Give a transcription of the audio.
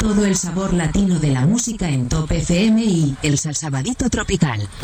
Todo el sabor latino de la música en Top FM y El Salsabadito Tropical.